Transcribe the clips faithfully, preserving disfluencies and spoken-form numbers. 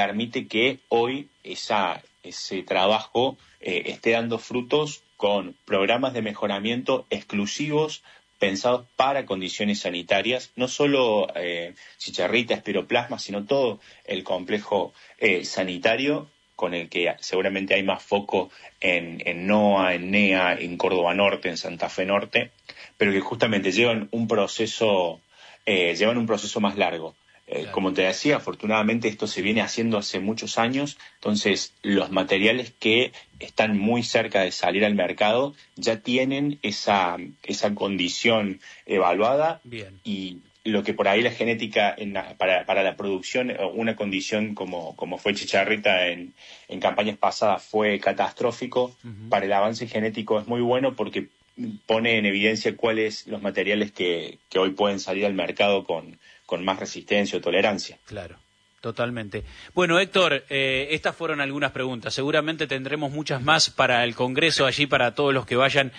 permite que hoy esa, ese trabajo eh, esté dando frutos con programas de mejoramiento exclusivos pensados para condiciones sanitarias, no solo eh, chicharrita, espiroplasma, sino todo el complejo eh, sanitario, con el que seguramente hay más foco en, en NOA, en NEA, en Córdoba Norte, en Santa Fe Norte, pero que justamente llevan un proceso, eh, llevan un proceso más largo. Eh, Claro. Como te decía, afortunadamente esto se viene haciendo hace muchos años, entonces los materiales que están muy cerca de salir al mercado ya tienen esa, esa condición evaluada. Bien. Y lo que por ahí la genética en la, para, para la producción, una condición como, como fue chicharrita en, en campañas pasadas fue catastrófico. Uh-huh. Para el avance genético es muy bueno porque pone en evidencia cuáles los materiales que, que hoy pueden salir al mercado con, con más resistencia o tolerancia. Claro. Totalmente. Bueno, Héctor, eh, estas fueron algunas preguntas. Seguramente tendremos muchas más para el Congreso allí, para todos los que vayan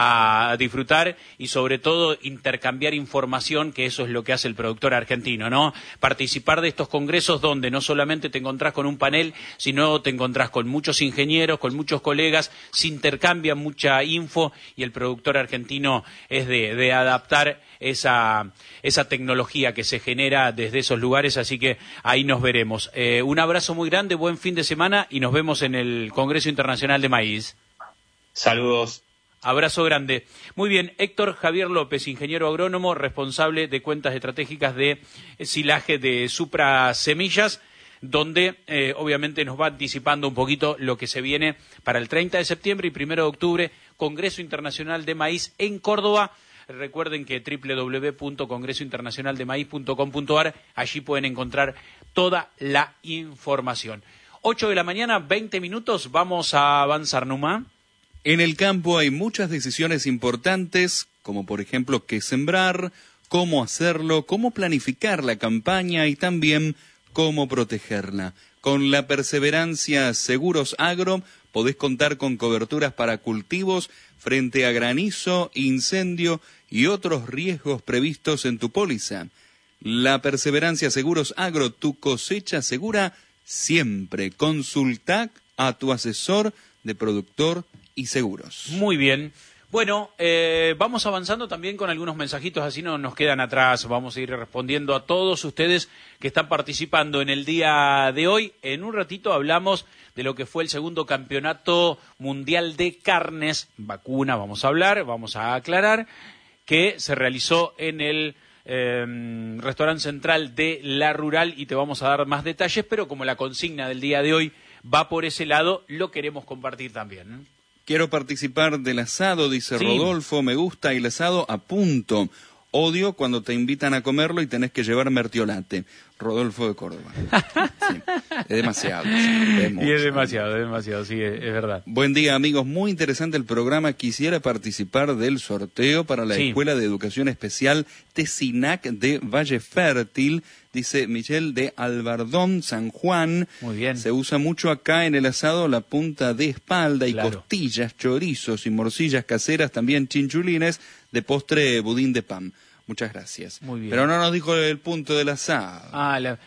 a disfrutar y sobre todo intercambiar información, que eso es lo que hace el productor argentino, ¿no? Participar de estos congresos donde no solamente te encontrás con un panel, sino te encontrás con muchos ingenieros, con muchos colegas, se intercambia mucha info y el productor argentino es de, de adaptar esa, esa tecnología que se genera desde esos lugares, así que ahí nos veremos. Eh, un abrazo muy grande, buen fin de semana y nos vemos en el Congreso Internacional de Maíz. Saludos. Abrazo grande. Muy bien, Héctor Javier López, ingeniero agrónomo, responsable de cuentas estratégicas de silaje de Supra Semillas, donde eh, obviamente nos va anticipando un poquito lo que se viene para el treinta de septiembre y primero de octubre, Congreso Internacional de Maíz en Córdoba. Recuerden que doble u doble u doble u punto congreso internacional de maíz punto com punto a r, allí pueden encontrar toda la información. ocho de la mañana, veinte minutos, vamos a avanzar, Numa. En el campo hay muchas decisiones importantes, como por ejemplo qué sembrar, cómo hacerlo, cómo planificar la campaña y también cómo protegerla. Con la perseverancia Seguros Agro podés contar con coberturas para cultivos frente a granizo, incendio y otros riesgos previstos en tu póliza. La perseverancia Seguros Agro, tu cosecha segura siempre. Consulta a tu asesor de productor y seguros. Muy bien. Bueno, eh, vamos avanzando también con algunos mensajitos, así no nos quedan atrás. Vamos a ir respondiendo a todos ustedes que están participando en el día de hoy. En un ratito hablamos de lo que fue el segundo campeonato mundial de carnes, vacuna, vamos a hablar, vamos a aclarar, que se realizó en el eh, restaurante central de La Rural y te vamos a dar más detalles, pero como la consigna del día de hoy va por ese lado, lo queremos compartir también, ¿eh? Quiero participar del asado, dice Sí. Rodolfo, me gusta el asado a punto. Odio cuando te invitan a comerlo y tenés que llevar mertiolate. Rodolfo de Córdoba. Sí, es demasiado. Sí, es mucho. Y es demasiado, es demasiado, sí, es, es verdad. Buen día, amigos. Muy interesante el programa. Quisiera participar del sorteo para la Sí. Escuela de Educación Especial Tecinac de Valle Fértil. Dice Michelle de Albardón, San Juan. Muy bien. Se usa mucho acá en el asado la punta de espalda y Claro. costillas, chorizos y morcillas caseras, también chinchulines, de postre budín de pan. Muchas gracias. Muy bien. Pero no nos dijo el punto del asado. Ah, la,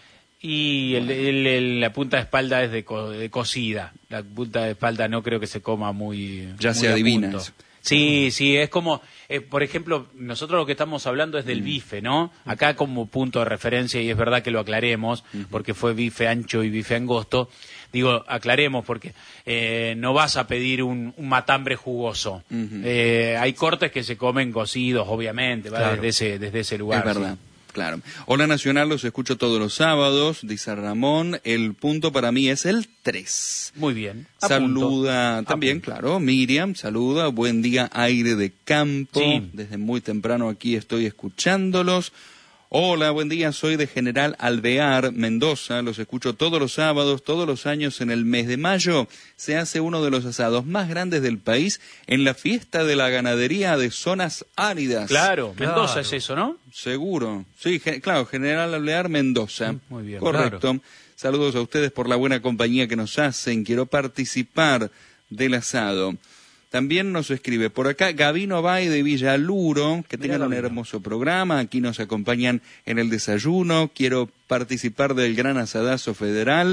y el, el- el- la punta de espalda es de, co, de cocida. La punta de espalda no creo que se coma muy. Ya muy se a adivina punto. eso. Sí, sí, es como, eh, por ejemplo, nosotros lo que estamos hablando es Mm. del bife, ¿no? Acá como punto de referencia, y es verdad que lo aclaremos, porque fue bife ancho y bife angosto. Digo, aclaremos, porque eh, no vas a pedir un, un matambre jugoso. Ujú. Eh, hay cortes que se comen cocidos, obviamente, ¿va? Claro. desde, ese, desde ese lugar. Es sí. verdad, claro. Hola Nacional, los escucho todos los sábados, dice Ramón. El punto para mí es el tres. Muy bien. A Saluda punto. también, A punto. claro, Miriam, saluda. Buen día, aire de campo. Sí. Desde muy temprano aquí estoy escuchándolos. Hola, buen día, soy de General Alvear, Mendoza, los escucho todos los sábados, todos los años en el mes de mayo. Se hace uno de los asados más grandes del país en la fiesta de la ganadería de zonas áridas. Claro, Claro. Mendoza es eso, ¿no? Seguro, sí, ge- claro, General Alvear, Mendoza. Mm, muy bien, correcto. Saludos a ustedes por la buena compañía que nos hacen. Quiero participar del asado. También nos escribe por acá Gabino Bay de Villaluro, que Mirá, tengan un Gabino. hermoso programa, aquí nos acompañan en el desayuno, quiero participar del gran asadazo federal,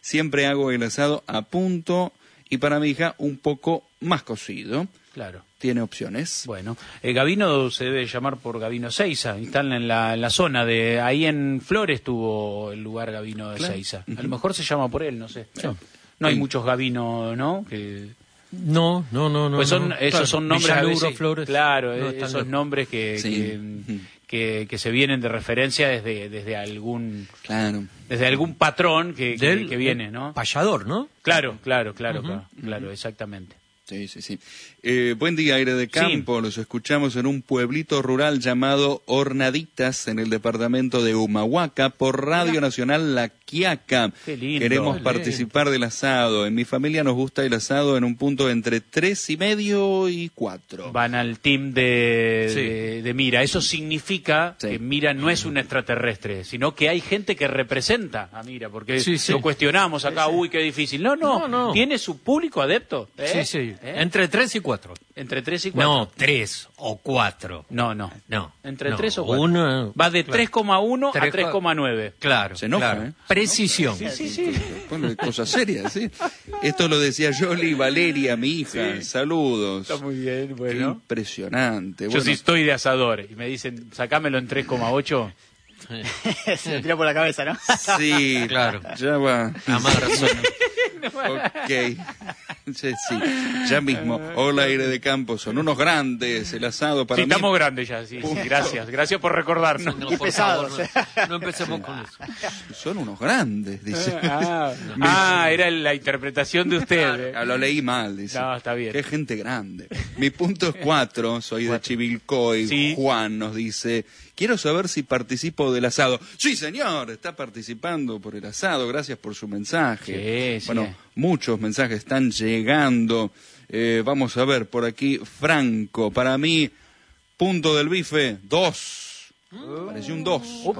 siempre hago el asado a punto y para mi hija un poco más cocido. Claro. Tiene opciones. Bueno, eh, Gavino se debe llamar por Gavino Seiza, están en la, en la zona de, ahí en Flores tuvo el lugar Gavino de Claro. Seiza. Uh-huh. A lo mejor se llama por él, no sé. Sí. No hay Sí. muchos Gavino, ¿no? Que... No, no, no, no. Pues son, no. esos Claro, son nombres a Villaluro, veces, Flores, claro, no eh, están esos lejos. nombres que, Sí. que, Ujú. que, que se vienen de referencia desde, desde algún Claro. desde algún patrón que, que, Del que viene, ¿no? Payador, ¿no? Claro, claro, claro, Ujú. claro, claro, exactamente. Sí, sí, sí. Eh, buen día, Aire de Campo. Los escuchamos en un pueblito rural llamado Hornaditas, en el departamento de Humahuaca, por Radio Nacional La Quiaca. Qué lindo. Queremos Qué participar del asado. En mi familia nos gusta el asado en un punto entre tres y medio y cuatro. Van al team de, Sí. de, de Mira. Eso significa Sí. que Mira no es un extraterrestre, sino que hay gente que representa a Mira, porque Sí, sí. lo cuestionamos acá, uy, qué difícil. No, no, No, no. tiene su público adepto. ¿eh? Sí, sí. ¿Eh? Entre tres y cuatro. Entre tres y cuatro. No, tres o cuatro. No, no. No. Entre no. tres o cuatro. Uno, Va de claro. tres coma uno a Tres- tres coma nueve. Claro. Se enoja, claro. ¿eh? Precisión. Sí, sí, sí. Ponle cosas serias, ¿sí? Esto lo decía Yoli Valeria, mi hija. Saludos. Está muy bien, Qué bueno. impresionante. Yo Bueno, sí estoy de asador y me dicen, sacámelo en tres coma ocho. Se lo tira por la cabeza, ¿no? sí, Claro. ya va. Amarse. Ok. Sí, sí, ya mismo. Hola, Aire de Campo. Son unos grandes. El asado para Sí, mí. estamos grandes ya, sí, sí, gracias. Gracias por recordarnos. No, Qué por pesados, favor, no, no empecemos con eso. Son unos grandes, dice. Ah, ah, era la interpretación de usted. eh. Ah, lo leí mal, dice. No, está bien. Qué gente grande. Mi punto es cuatro. Soy de Chivilcoy. Sí. Juan nos dice: quiero saber si participo del asado. Sí, señor, está participando por el asado. Gracias por su mensaje. Sí, sí. Bueno, muchos mensajes están llegando. Eh, vamos a ver, por aquí, Franco. Para mí, punto del bife, dos. Pareció un dos.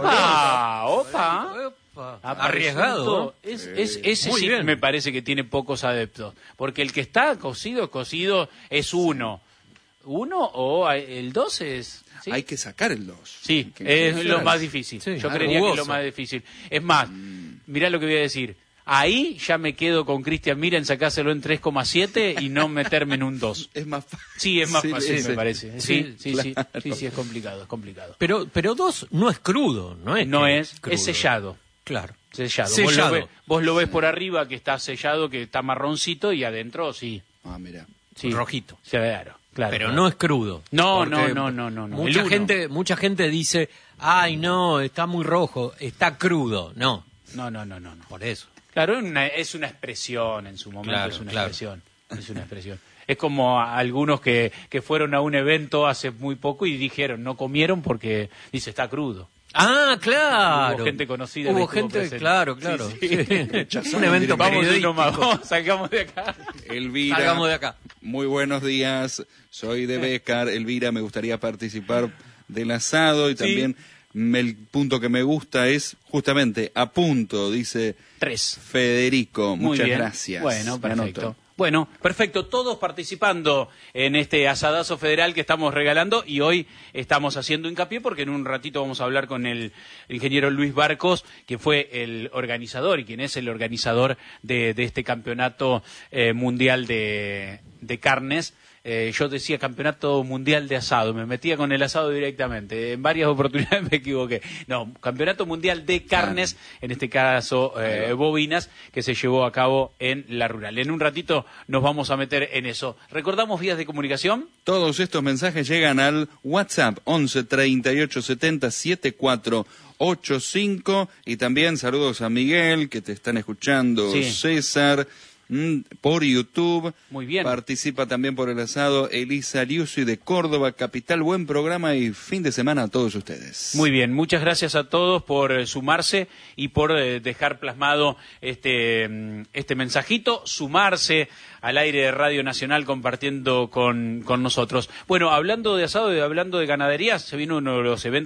Opa, opa. Opa. Apareció Arriesgado. todo. Es, es- ese Muy sí bien. me parece que tiene pocos adeptos. Porque el que está cocido, cocido es uno. ¿Uno o el dos es...? ¿sí? Hay que sacar el dos. Sí, Que- es que lo fuera- más difícil. Sí, Yo ah, creería que es lo jugoso. más difícil. Es más, mirá lo que voy a decir. Ahí ya me quedo con Cristian Mira en sacárselo en tres coma siete y no meterme en un dos. Es más fácil. Sí, es más fácil, ese. me parece. Sí, sí, sí, claro. sí, sí, es complicado, es complicado. Pero, pero dos no es crudo, no es. No que es, crudo. es sellado. Claro. Sellado. Vos, Sellado. lo ves, vos lo ves por arriba que está sellado, que está marroncito y adentro sí. Ah, mira. sí. Rojito. Claro, claro. Pero claro. no es crudo. No, no, Porque no, no, no, no. El Mucha uno. gente, mucha gente dice, ay no, está muy rojo, está crudo. No, No, no, no, no, no. por eso. Claro, una- es una expresión en su momento, Claro, es una claro. expresión. Es una expresión. Es como a- algunos que, que fueron a un evento hace muy poco y dijeron, no comieron porque, dice, está crudo. Ah, claro. Hubo gente conocida que Hubo estuvo gente, presente. claro, claro. Sí, sí. Sí. Un evento Vamos de periodístico. uno más, vamos, salgamos de acá. Elvira. Salgamos de acá. Muy buenos días. Soy de Becar. Elvira, me gustaría participar del asado y también me- el punto que me gusta es justamente a punto, dice Tres. Federico. Muy Muchas bien. gracias. Bueno, Me perfecto. anoto. Bueno, perfecto. Todos participando en este asadazo federal que estamos regalando y hoy estamos haciendo hincapié porque en un ratito vamos a hablar con el ingeniero Luis Barcos, que fue el organizador y quien es el organizador de, de este campeonato eh, mundial de, de carnes. Eh, yo decía campeonato mundial de asado, me metía con el asado directamente. En varias oportunidades me equivoqué. No, campeonato mundial de carnes, en este caso eh, bovinas, que se llevó a cabo en la rural. En un ratito nos vamos a meter en eso. ¿Recordamos vías de comunicación? Todos estos mensajes llegan al WhatsApp once treinta y ocho setenta setenta y cuatro ochenta y cinco y también saludos a Miguel que te están escuchando, Sí. César. Mm, por YouTube. Muy bien. Participa también por el asado Elisa Liusi de Córdoba, capital. Buen programa y fin de semana a todos ustedes. Muy bien, muchas gracias a todos por eh, sumarse y por eh, dejar plasmado este, mm, este mensajito, sumarse al aire de Radio Nacional compartiendo con, con nosotros. Bueno, hablando de asado y hablando de ganaderías, se vino uno de los eventos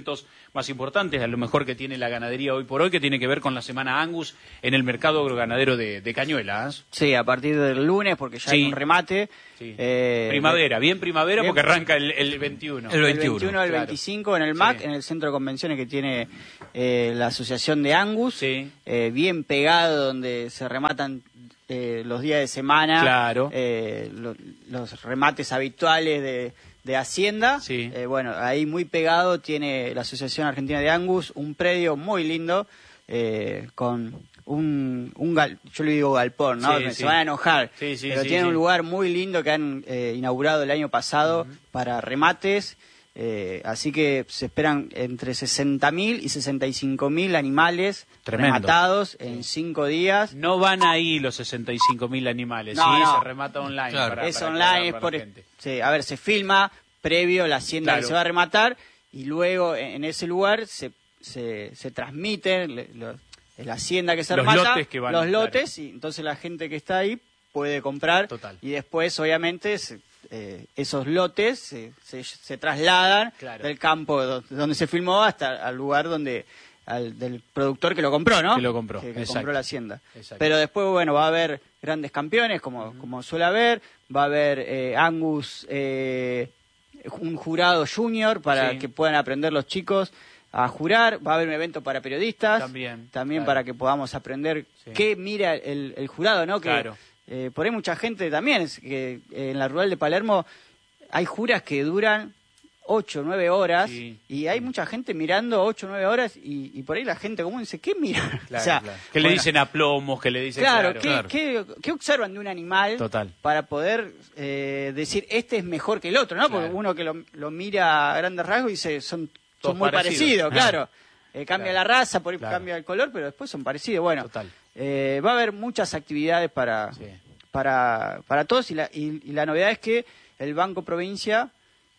más importantes, a lo mejor que tiene la ganadería hoy por hoy, que tiene que ver con la Semana Angus en el mercado agroganadero de, de Cañuelas. Sí, a partir del lunes, porque ya Sí. hay un remate. Sí. Eh, primavera, bien primavera, bien, porque arranca el, el veintiuno. El El veintiuno, veintiuno al claro. veinticinco en el M A C, Sí. en el centro de convenciones que tiene eh, la Asociación de Angus. Sí. Eh, bien pegado, donde se rematan eh, los días de semana. Claro. eh, lo- los remates habituales de, de Hacienda. Sí. Eh, bueno, ahí muy pegado tiene la Asociación Argentina de Angus, un predio muy lindo, eh, con un, un gal- yo le digo galpón, ¿no? Sí, Se sí. van a enojar, Sí, sí, pero sí, tiene sí. un lugar muy lindo que han eh, inaugurado el año pasado para remates. Eh, así que se esperan entre sesenta mil y sesenta y cinco mil animales Tremendo. rematados en cinco días. No van ahí los sesenta y cinco mil animales, No, sí, no. se remata online. Claro. para- es para online, aclarar es para por, la gente. sí, a ver, se filma previo la hacienda Claro. que se va a rematar y luego en en ese lugar se, se, se transmiten le- lo- la hacienda que se Los remata, lotes que van, los claro. lotes, y entonces la gente que está ahí puede comprar. Total. Y después, obviamente, se- eh, esos lotes se, se, se trasladan Claro. del campo do- donde se filmó hasta al lugar donde al, del productor que lo compró, ¿no? Que lo compró, que, que exacto. compró la hacienda. Exacto. Pero después, bueno, va a haber grandes campeones, como, como suele haber, va a haber eh, Angus, eh, un jurado junior para Sí. que puedan aprender los chicos a jurar, va a haber un evento para periodistas, También, también claro. para que podamos aprender Sí. qué mira el, el jurado, ¿no? Que, Claro. eh, por ahí mucha gente también, es que eh, en la rural de Palermo hay juras que duran ocho, nueve horas, Sí. y hay mucha gente mirando ocho, nueve horas, y, y por ahí la gente común dice, ¿qué mira? Claro, O sea, claro. Que le bueno, dicen a plomos, que le dicen... Claro, claro, ¿qué, claro. qué- qué observan de un animal Total. para poder eh, decir este es mejor que el otro, ¿no? Porque Claro. uno que lo, lo mira a grandes rasgos dice son, Todos son muy parecidos. parecidos, Ah. claro. Eh, cambia Claro. la raza, por ahí Claro. cambia el color, pero después son parecidos. Bueno, Total. eh, va a haber muchas actividades para, Sí. para, para todos y la, y, y la novedad es que el Banco Provincia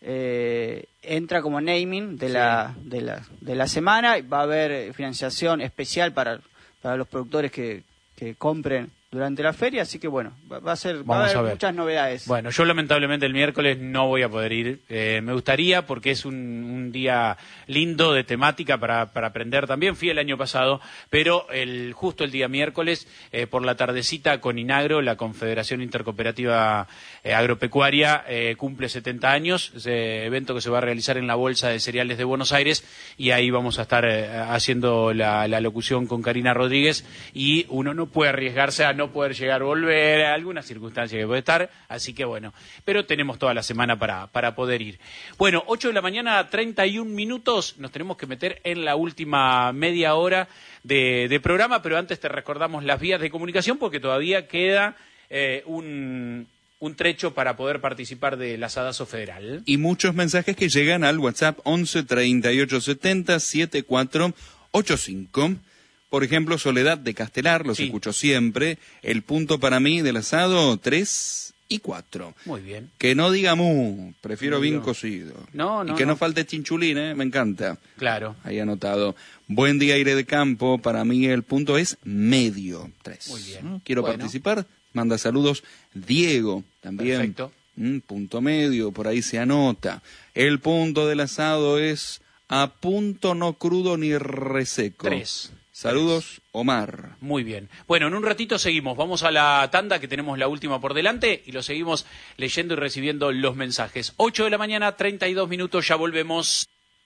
eh, entra como naming de, Sí. la, de, la, de la semana y va a haber eh, financiación especial para, para los productores que, que compren durante la feria, así que bueno, va, va a ser va a Vamos haber a ver. muchas novedades. Bueno, yo lamentablemente el miércoles no voy a poder ir. Eh, me gustaría porque es un, un día lindo de temática para, para aprender también. Fui el año pasado, pero el, justo el día miércoles, eh, por la tardecita, con INAGRO, la Confederación Intercooperativa eh, Agropecuaria, eh, cumple setenta años. Ese evento que se va a realizar en la Bolsa de Cereales de Buenos Aires y ahí vamos a estar eh, haciendo la, la locución con Karina Rodríguez y uno no puede arriesgarse a no poder llegar a volver, a alguna circunstancia que puede estar, así que bueno, pero tenemos toda la semana para, para poder ir. Bueno, ocho de la mañana, treinta y un minutos, nos tenemos que meter en la última media hora de, de programa, pero antes te recordamos las vías de comunicación porque todavía queda eh, un, un trecho para poder participar del asadazo federal. Y muchos mensajes que llegan al WhatsApp once treinta y ocho setenta setenta y cuatro ochenta y cinco. Por ejemplo, Soledad de Castelar, los Sí. escucho siempre. El punto para mí del asado, tres y cuatro. Muy bien. Que no diga mu, prefiero No bien digo. cocido. No, no, Y que no, no. falte chinchulín, ¿eh? Me encanta. Claro. Ahí anotado. Buen día, aire de campo. Para mí el punto es medio, tres. Muy bien. ¿No? Quiero Bueno. participar. Manda saludos. Diego, también. Perfecto. Mm, punto medio, por ahí se anota. El punto del asado es a punto no crudo ni reseco. Tres. Saludos, Omar. Muy bien. Bueno, en un ratito seguimos. Vamos a la tanda que tenemos la última por delante y lo seguimos leyendo y recibiendo los mensajes. ocho de la mañana, treinta y dos minutos, ya volvemos.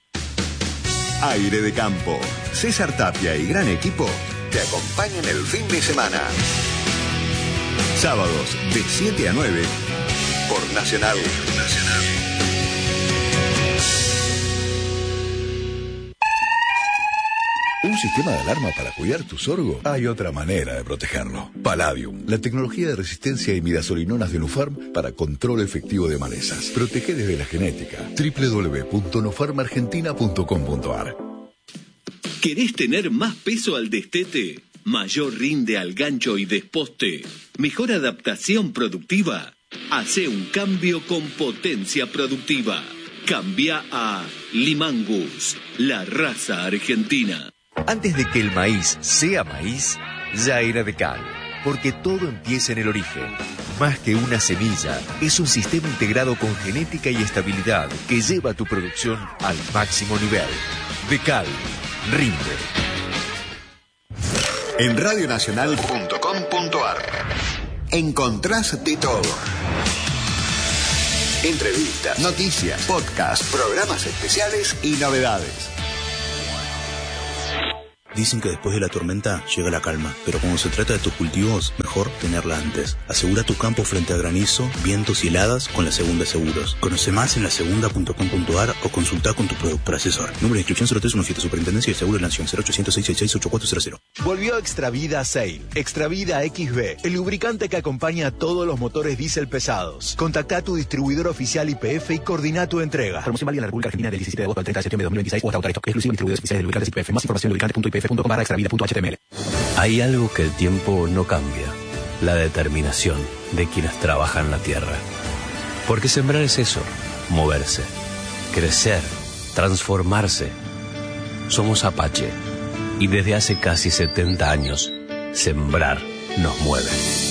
Aire de campo. César Tapia y gran equipo te acompañan el fin de semana. Sábados de siete a nueve por Nacional. Nacional. ¿Un sistema de alarma para cuidar tu sorgo? Hay otra manera de protegerlo. Palladium, la tecnología de resistencia a imidazolinonas de Nufarm para control efectivo de malezas. Protege desde la genética. doble u doble u doble u punto nufarm argentina punto com punto a r. ¿Querés tener más peso al destete? ¿Mayor rinde al gancho y desposte? ¿Mejor adaptación productiva? Hace un cambio con potencia productiva. Cambia a Limangus, la raza argentina. Antes de que el maíz sea maíz, ya era Decal, porque todo empieza en el origen. Más que una semilla, es un sistema integrado con genética y estabilidad que lleva tu producción al máximo nivel. De Cal. Rinde. En radio nacional punto com punto ar encontrás de todo. Entrevistas, noticias, podcasts, programas especiales y novedades. Dicen que después de la tormenta llega la calma, pero cuando se trata de tus cultivos, mejor tenerla antes. Asegura tu campo frente a granizo, vientos y heladas con la Segunda Seguros. Conoce más en la segunda punto com punto ar o consulta con tu productor asesor. Número de inscripción cero tres uno siete, Superintendencia de Seguro de la Nación, cero ochocientos, seiscientos sesenta y seis, ochenta y cuatro cero. Volvió Extravida Sail, Extravida X B, el lubricante que acompaña a todos los motores diésel pesados. Contacta a tu distribuidor oficial Y P F y coordina tu entrega. Promoción válida en la República Argentina del diecisiete de agosto al treinta de septiembre de dos mil veintiséis o hasta autorización. Exclusivo distribuidores oficiales de lubricantes Y P F. Más información en lubricante punto i p f punto com barra extravida punto h t m l. Hay algo que el tiempo no cambia: la determinación de quienes trabajan la tierra. Porque sembrar es eso, moverse, crecer, transformarse. Somos Apache y desde hace casi setenta años, sembrar nos mueve.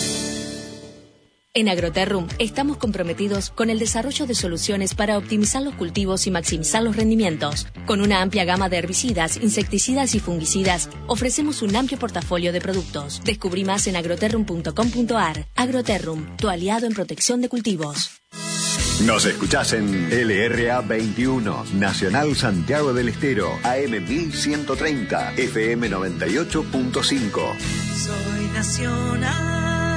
En Agroterrum estamos comprometidos con el desarrollo de soluciones para optimizar los cultivos y maximizar los rendimientos. Con una amplia gama de herbicidas, insecticidas y fungicidas, ofrecemos un amplio portafolio de productos. Descubrí más en agroterrum punto com punto ar. Agroterrum, tu aliado en protección de cultivos. Nos escuchás en L R A veintiuno, Nacional Santiago del Estero, A M mil ciento treinta, F M noventa y ocho punto cinco. Soy Nacional.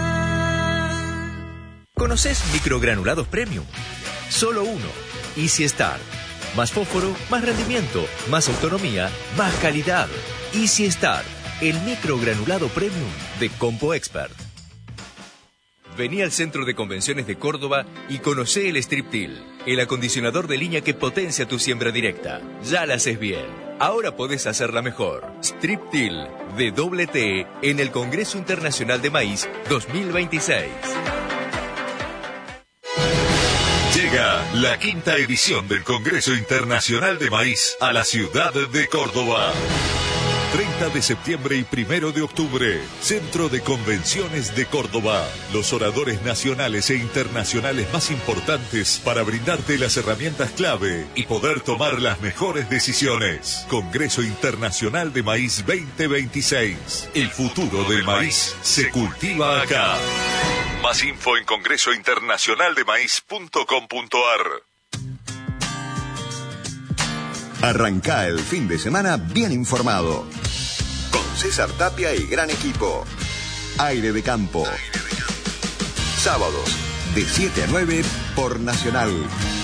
¿Conoces microgranulados premium? Solo uno. Easy Start. Más fósforo, más rendimiento, más autonomía, más calidad. Easy Start, el microgranulado premium de Compo Expert. Vení al Centro de Convenciones de Córdoba y conocé el Strip Till, el acondicionador de línea que potencia tu siembra directa. Ya la haces bien. Ahora podés hacerla mejor. Strip Till de doble T en el Congreso Internacional de Maíz dos mil veintiséis. Llega la quinta edición del Congreso Internacional de Maíz a la ciudad de Córdoba. treinta de septiembre y primero de octubre, Centro de Convenciones de Córdoba. Los oradores nacionales e internacionales más importantes para brindarte las herramientas clave y poder tomar las mejores decisiones. Congreso Internacional de Maíz veinte veintiséis. El futuro del maíz se cultiva acá. Más info en congreso internacional de maíz punto com punto ar. Arrancá el fin de semana bien informado. Con César Tapia y gran equipo. Aire de Campo. Sábados, de siete a nueve por Nacional.